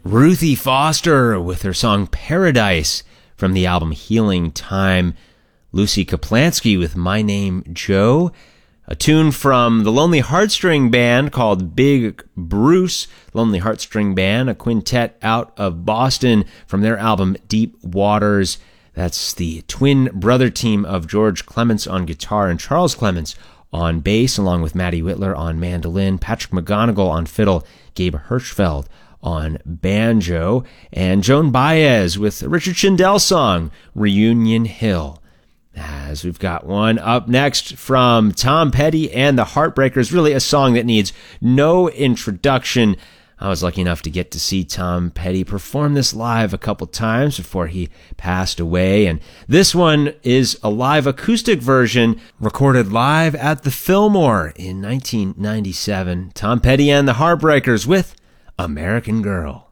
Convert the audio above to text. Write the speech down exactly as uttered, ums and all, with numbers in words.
Ruthie Foster with her song Paradise from the album Healing Time. Lucy Kaplansky with My Name Joe. A tune from the Lonely Heartstring Band called Big Bruce. Lonely Heartstring Band, a quintet out of Boston from their album Deep Waters. That's the twin brother team of George Clements on guitar and Charles Clements on bass, along with Matty Whitler on mandolin, Patrick McGonigal on fiddle, Gabe Hirschfeld on banjo, and Joan Baez with Richard Schindell's song, Reunion Hill. As we've got one up next from Tom Petty and the Heartbreakers, really a song that needs no introduction. I was lucky enough to get to see Tom Petty perform this live a couple times before he passed away, and this one is a live acoustic version recorded live at the Fillmore in nineteen ninety-seven. Tom Petty and the Heartbreakers with American Girl.